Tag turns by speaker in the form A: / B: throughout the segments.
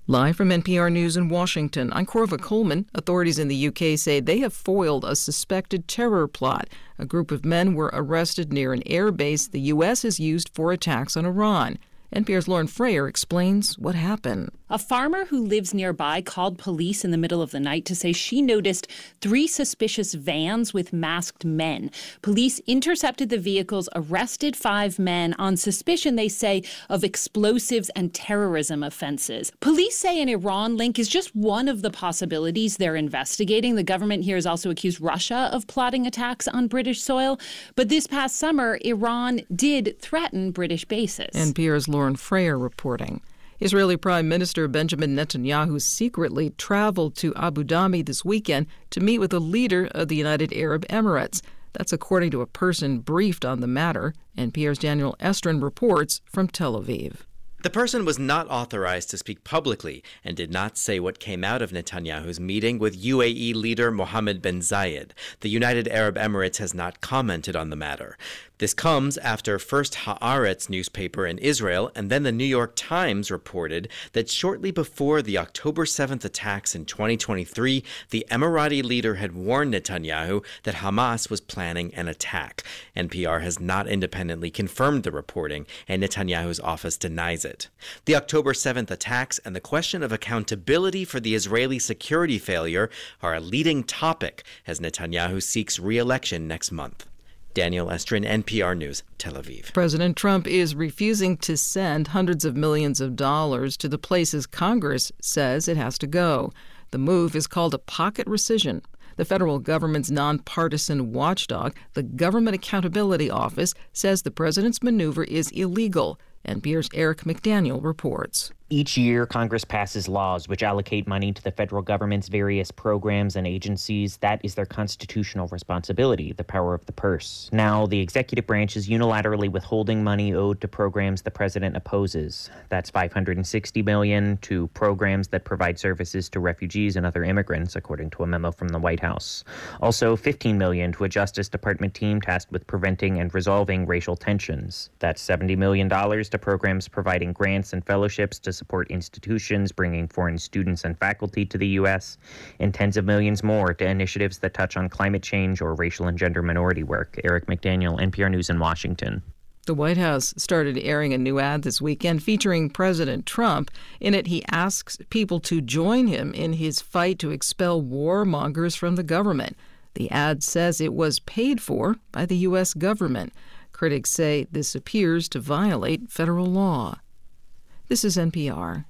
A: Live from NPR News in Washington, I'm Corva Coleman. Authorities in the UK say they have foiled a suspected terror plot. A group of men were arrested near an air base the U.S. has used for attacks on Iran. NPR's Lauren Frayer explains what happened.
B: A farmer who lives nearby called police in the middle of the night to say she noticed 3 suspicious vans with masked men. Police intercepted the vehicles, arrested 5 men on suspicion, they say, of explosives and terrorism offenses. Police say an Iran link is just one of the possibilities they're investigating. The government here has also accused Russia of plotting attacks on British soil. But this past summer, Iran did threaten British bases.
A: NPR's Lauren Frayer reporting. Israeli Prime Minister Benjamin Netanyahu secretly traveled to Abu Dhabi this weekend to meet with a leader of the United Arab Emirates. That's according to a person briefed on the matter. NPR's Daniel Estrin reports from Tel Aviv.
C: The person was not authorized to speak publicly and did not say what came out of Netanyahu's meeting with UAE leader Mohammed bin Zayed. The United Arab Emirates has not commented on the matter. This comes after first Haaretz newspaper in Israel and then the New York Times reported that shortly before the October 7th attacks in 2023, the Emirati leader had warned Netanyahu that Hamas was planning an attack. NPR has not independently confirmed the reporting, and Netanyahu's office denies it. The October 7th attacks and the question of accountability for the Israeli security failure are a leading topic as Netanyahu seeks re-election next month. Daniel Estrin, NPR News, Tel Aviv.
A: President Trump is refusing to send hundreds of millions of dollars to the places Congress says it has to go. The move is called a pocket rescission. The federal government's nonpartisan watchdog, the Government Accountability Office, says the president's maneuver is illegal. NPR's Eric McDaniel reports.
D: Each year, Congress passes laws which allocate money to the federal government's various programs and agencies. That is their constitutional responsibility, the power of the purse. Now, the executive branch is unilaterally withholding money owed to programs the president opposes. That's $560 million to programs that provide services to refugees and other immigrants, according to a memo from the White House. Also, $15 million to a Justice Department team tasked with preventing and resolving racial tensions. That's $70 million to programs providing grants and fellowships to support institutions bringing foreign students and faculty to the U.S., and tens of millions more to initiatives that touch on climate change or racial and gender minority work. Eric McDaniel, NPR News in Washington.
A: The White House started airing a new ad this weekend featuring President Trump. In it, he asks people to join him in his fight to expel warmongers from the government. The ad says it was paid for by the U.S. government. Critics say this appears to violate federal law. This is NPR.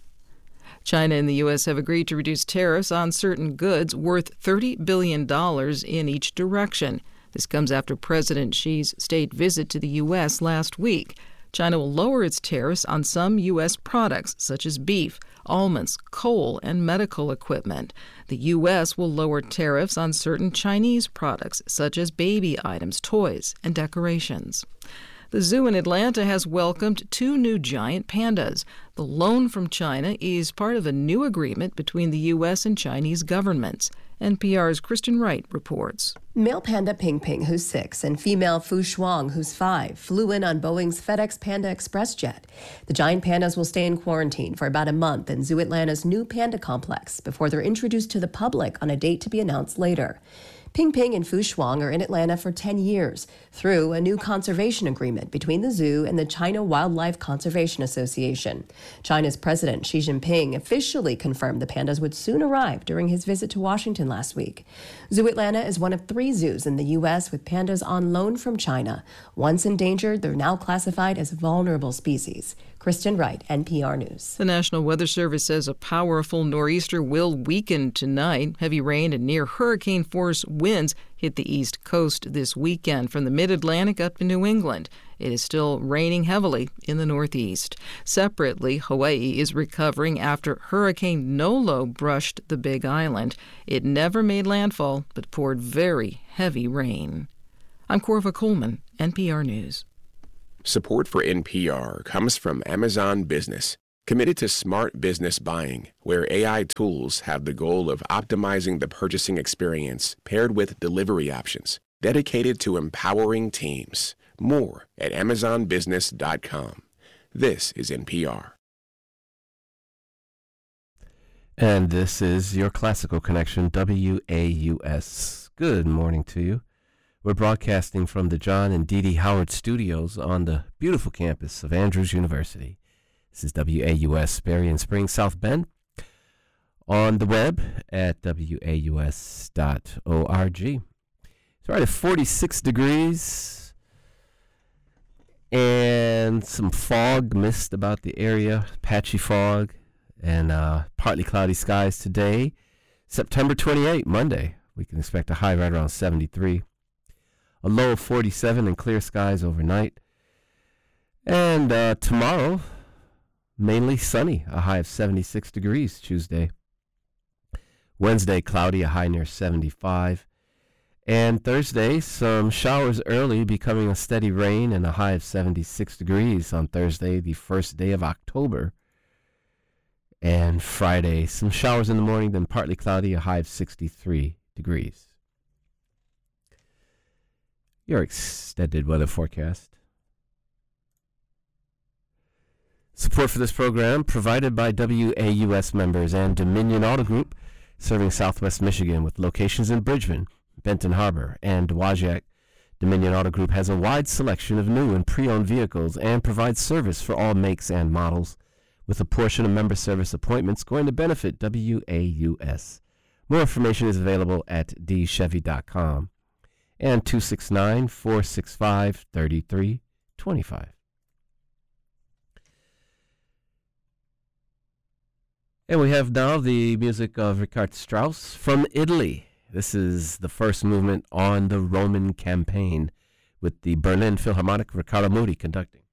A: China and the U.S. have agreed to reduce tariffs on certain goods worth $30 billion in each direction. This comes after President Xi's state visit to the U.S. last week. China will lower its tariffs on some U.S. products, such as beef, almonds, coal, and medical equipment. The U.S. will lower tariffs on certain Chinese products, such as baby items, toys, and decorations. The zoo in Atlanta has welcomed 2 new giant pandas. The loan from China is part of a new agreement between the U.S. and Chinese governments. NPR's Kristen Wright reports.
E: Male panda Ping Ping, who's 6, and female Fu Shuang, who's 5, flew in on Boeing's FedEx Panda Express jet. The giant pandas will stay in quarantine for about a month in Zoo Atlanta's new panda complex before they're introduced to the public on a date to be announced later. Ping Ping and Fu Shuang are in Atlanta for 10 years through a new conservation agreement between the zoo and the China Wildlife Conservation Association. China's President Xi Jinping officially confirmed the pandas would soon arrive during his visit to Washington last week. Zoo Atlanta is one of 3 zoos in the U.S. with pandas on loan from China. Once endangered, they're now classified as vulnerable species. Kristen Wright, NPR News.
A: The National Weather Service says a powerful nor'easter will weaken tonight. Heavy rain and near hurricane force winds hit the East Coast this weekend from the mid-Atlantic up to New England. It is still raining heavily in the Northeast. Separately, Hawaii is recovering after Hurricane Nolo brushed the Big Island. It never made landfall, but poured very heavy rain. I'm Corva Coleman, NPR News.
F: Support for NPR comes from Amazon Business, committed to smart business buying, where AI tools have the goal of optimizing the purchasing experience paired with delivery options, dedicated to empowering teams. More at AmazonBusiness.com. This is NPR.
G: And this is your Classical Connection, WAUS. Good morning to you. We're broadcasting from the John and Dee Dee Howard Studios on the beautiful campus of Andrews University. This is WAUS, Berrien Springs, South Bend. On the web at waus.org. It's right at 46 degrees and some fog, mist about the area, patchy fog. And partly cloudy skies today. September 28, Monday. We can expect a high right around 73. A low of 47 and clear skies overnight. And tomorrow, mainly sunny. A high of 76 degrees Tuesday. Wednesday, cloudy. A high near 75. And Thursday, some showers early, becoming a steady rain and a high of 76 degrees on Thursday, the first day of October. And Friday, some showers in the morning, then partly cloudy, a high of 63 degrees. Your extended weather forecast. Support for this program provided by WAUS members and Dominion Auto Group, serving Southwest Michigan with locations in Bridgman, Benton Harbor, and Dowagiac. Dominion Auto Group has a wide selection of new and pre-owned vehicles and provides service for all makes and models, with a portion of member service appointments going to benefit WAUS. More information is available at dchevy.com and 269-465-3325. And we have now the music of Richard Strauss from Italy. This is the first movement on the Roman campaign with the Berlin Philharmonic, Riccardo Muti conducting.